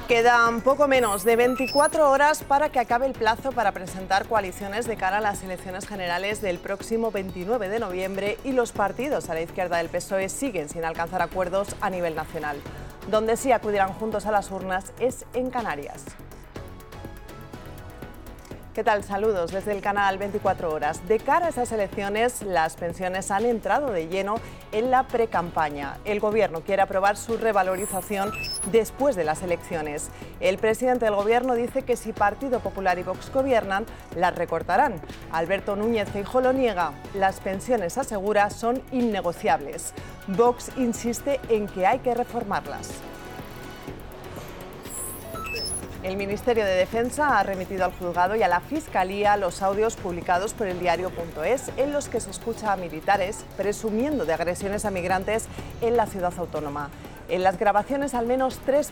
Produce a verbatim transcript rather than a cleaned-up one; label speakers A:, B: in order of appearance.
A: Quedan poco menos de veinticuatro horas para que acabe el plazo para presentar coaliciones de cara a las elecciones generales del próximo veintinueve de noviembre y los partidos a la izquierda del P S O E siguen sin alcanzar acuerdos a nivel nacional. Donde sí acudirán juntos a las urnas es en Canarias. ¿Qué tal? Saludos desde el canal veinticuatro horas. De cara a esas elecciones, las pensiones han entrado de lleno en la precampaña. El Gobierno quiere aprobar su revalorización después de las elecciones. El presidente del Gobierno dice que si Partido Popular y Vox gobiernan, las recortarán. Alberto Núñez Feijóo lo niega. Las pensiones, asegura, son innegociables. Vox insiste en que hay que reformarlas. El Ministerio de Defensa ha remitido al juzgado y a la Fiscalía los audios publicados por el diario punto es en los que se escucha a militares presumiendo de agresiones a migrantes en la ciudad autónoma. En las grabaciones, al menos tres